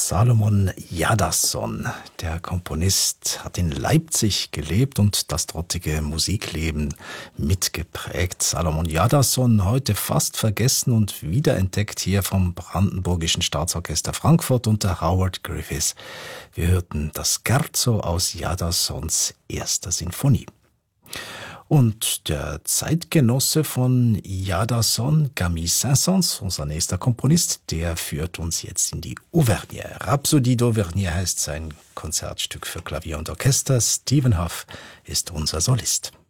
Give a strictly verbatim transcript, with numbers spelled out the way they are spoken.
Salomon Jadasson, der Komponist, hat in Leipzig gelebt und das dortige Musikleben mitgeprägt. Salomon Jadasson, heute fast vergessen und wiederentdeckt hier vom Brandenburgischen Staatsorchester Frankfurt unter Howard Griffiths. Wir hörten das Scherzo aus Jadassons erster Sinfonie. Und der Zeitgenosse von Jadasson, Camille Saint-Saëns, unser nächster Komponist, der führt uns jetzt in die Auvergne. Rhapsodie d'Auvergne heißt sein Konzertstück für Klavier und Orchester. Stephen Hough ist unser Solist.